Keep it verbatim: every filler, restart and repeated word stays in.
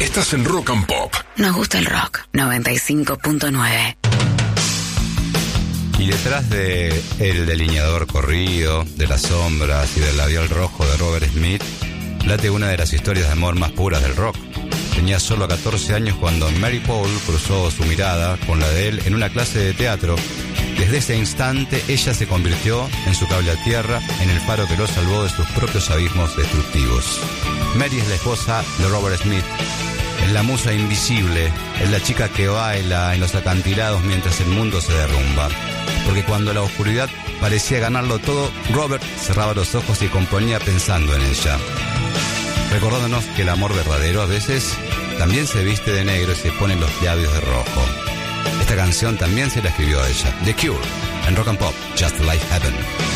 Estás en Rock and Pop. Nos gusta el rock. noventa y cinco punto nueve. Y detrás de El delineador corrido, de las sombras y del labial rojo de Robert Smith, late una de las historias de amor más puras del rock. Tenía solo catorce años cuando Mary Paul cruzó su mirada con la de él en una clase de teatro. Desde ese instante ella se convirtió en su cable a tierra, en el faro que lo salvó de sus propios abismos destructivos. Mary es la esposa de Robert Smith. Es la musa invisible, es la chica que baila en los acantilados mientras el mundo se derrumba. Porque cuando la oscuridad parecía ganarlo todo, Robert cerraba los ojos y componía pensando en ella. Recordándonos que el amor verdadero a veces también se viste de negro y se pone los labios de rojo. Esta canción también se la escribió a ella, The Cure, en Rock and Pop, Just Like Heaven.